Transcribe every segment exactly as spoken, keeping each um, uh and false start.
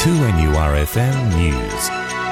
two N U R F M News.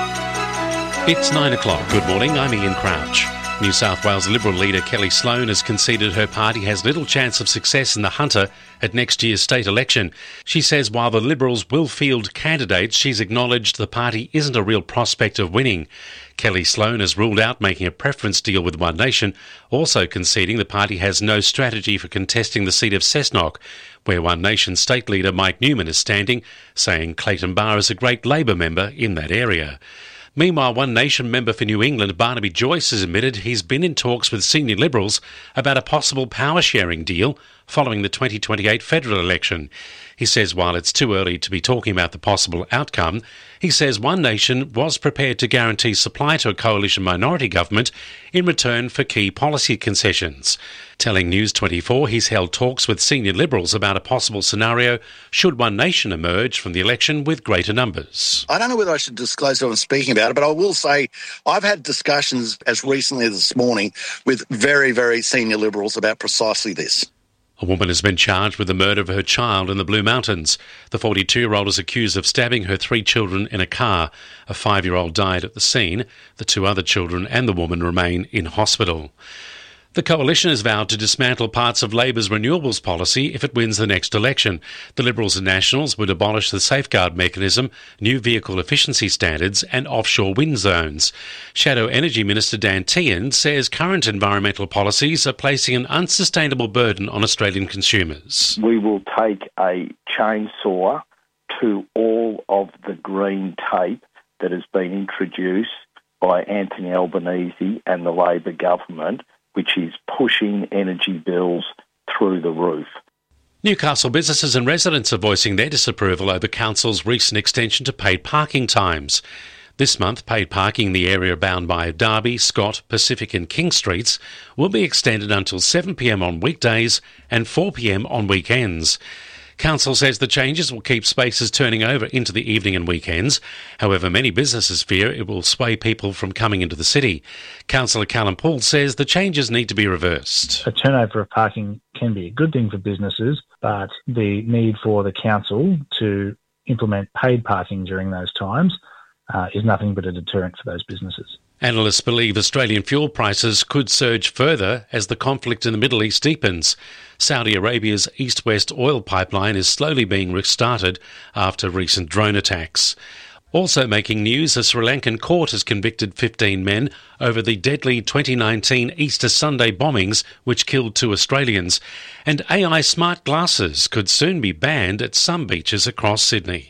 It's nine o'clock. Good morning, I'm Ian Crouch. New South Wales Liberal leader Kelly Sloan has conceded her party has little chance of success in the Hunter at next year's state election. She says while the Liberals will field candidates, she's acknowledged the party isn't a real prospect of winning. Kelly Sloan has ruled out making a preference deal with One Nation, also conceding the party has no strategy for contesting the seat of Cessnock, where One Nation state leader Mike Newman is standing, saying Clayton Barr is a great Labor member in that area. Meanwhile, One Nation member for New England, Barnaby Joyce, has admitted he's been in talks with senior Liberals about a possible power-sharing deal following the twenty twenty-eight federal election. He says while it's too early to be talking about the possible outcome, he says One Nation was prepared to guarantee supply to a coalition minority government in return for key policy concessions. Telling News twenty-four he's held talks with senior Liberals about a possible scenario should One Nation emerge from the election with greater numbers. I don't know whether I should disclose what I'm speaking about it, but I will say I've had discussions as recently as this morning with very, very senior Liberals about precisely this. A woman has been charged with the murder of her child in the Blue Mountains. The forty-two-year-old is accused of stabbing her three children in a car. A five-year-old died at the scene. The two other children and the woman remain in hospital. The Coalition has vowed to dismantle parts of Labor's renewables policy if it wins the next election. The Liberals and Nationals would abolish the safeguard mechanism, new vehicle efficiency standards and offshore wind zones. Shadow Energy Minister Dan Tehan says current environmental policies are placing an unsustainable burden on Australian consumers. We will take a chainsaw to all of the green tape that has been introduced by Anthony Albanese and the Labor government, which is pushing energy bills through the roof. Newcastle businesses and residents are voicing their disapproval over Council's recent extension to paid parking times. This month, paid parking in the area bound by Derby, Scott, Pacific and King Streets will be extended until seven p m on weekdays and four p m on weekends. Council says the changes will keep spaces turning over into the evening and weekends. However, many businesses fear it will sway people from coming into the city. Councillor Callum Poole says the changes need to be reversed. A turnover of parking can be a good thing for businesses, but the need for the council to implement paid parking during those times uh, is nothing but a deterrent for those businesses. Analysts believe Australian fuel prices could surge further as the conflict in the Middle East deepens. Saudi Arabia's east-west oil pipeline is slowly being restarted after recent drone attacks. Also making news, a Sri Lankan court has convicted fifteen men over the deadly twenty nineteen Easter Sunday bombings which killed two Australians. And A I smart glasses could soon be banned at some beaches across Sydney.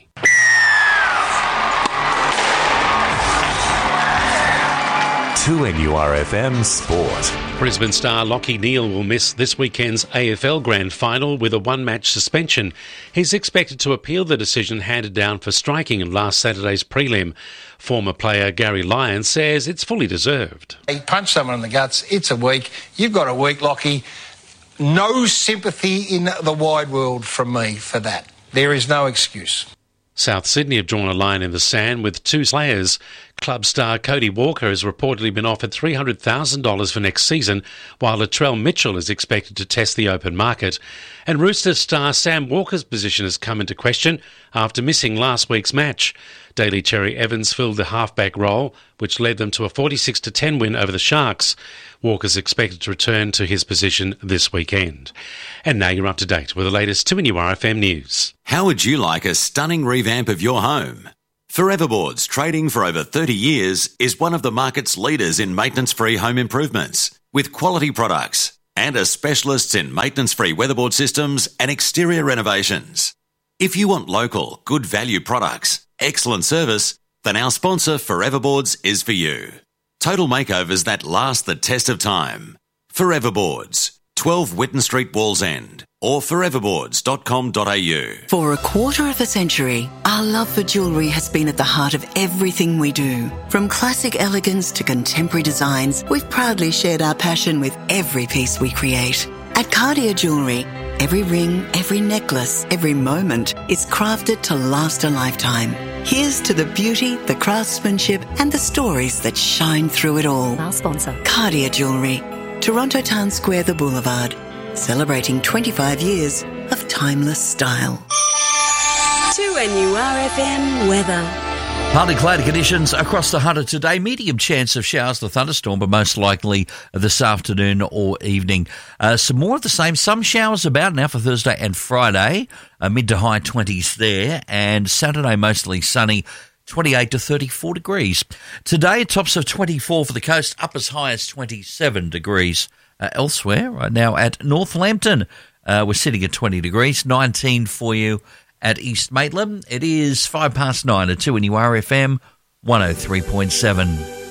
two N U R F M Sport. Brisbane star Lachie Neale will miss this weekend's A F L Grand Final with a one-match suspension. He's expected to appeal the decision handed down for striking in last Saturday's prelim. Former player Gary Lyons says it's fully deserved. He punched someone in the guts. It's a week. You've got a week, Lachie. No sympathy in the wide world from me for that. There is no excuse. South Sydney have drawn a line in the sand with two players. Club star Cody Walker has reportedly been offered three hundred thousand dollars for next season, while Latrell Mitchell is expected to test the open market. And Roosters star Sam Walker's position has come into question after missing last week's match. Daly Cherry Evans filled the halfback role, which led them to a forty-six to ten win over the Sharks. Walker's expected to return to his position this weekend. And now you're up to date with the latest two N U R F M news. How would you like a stunning revamp of your home? Foreverboards, trading for over thirty years, is one of the market's leaders in maintenance-free home improvements, with quality products and are specialists in maintenance-free weatherboard systems and exterior renovations. If you want local, good value products, excellent service, then our sponsor Foreverboards is for you. Total makeovers that last the test of time. Foreverboards, twelve Whitten Street, Wallsend, or foreverboards dot com dot a u. For a quarter of a century, our love for jewellery has been at the heart of everything we do. From classic elegance to contemporary designs, we've proudly shared our passion with every piece we create. At Cartier Jewellery, every ring, every necklace, every moment is crafted to last a lifetime. Here's to the beauty, the craftsmanship, and the stories that shine through it all. Our sponsor. Cartier Jewellery, Toronto Town Square, the Boulevard, celebrating twenty-five years of timeless style. two N U R F M weather. Partly cloudy conditions across the Hunter today. Medium chance of showers to thunderstorm, but most likely this afternoon or evening. Uh, some more of the same. Some showers about now for Thursday and Friday. Uh, mid to high twenties there. And Saturday mostly sunny. twenty-eight to thirty-four degrees. Today, tops of twenty-four for the coast, up as high as twenty-seven degrees uh, elsewhere. Right now at Northampton, uh, we're sitting at twenty degrees, nineteen for you at East Maitland. It is five past nine at two N U R F M one oh three point seven.